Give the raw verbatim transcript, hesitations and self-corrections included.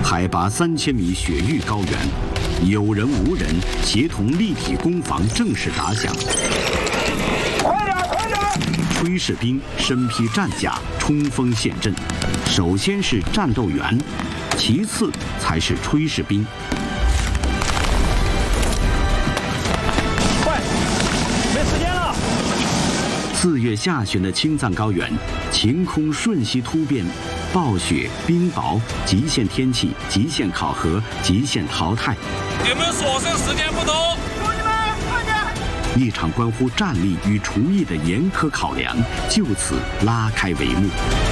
海拔三千米雪域高原，有人无人协同立体攻防正式打响。 快点，快点！ 炊事兵身披战甲，冲锋陷阵。首先是战斗员，其次才是炊事兵。 快，没时间了！ 四月下旬的青藏高原，晴空瞬息突变。 暴雪、冰雹、极限天气、极限考核、极限淘汰。 你们所剩时间不多， 兄弟们，快点！ 一场关乎战力与厨艺的严苛考量就此拉开帷幕。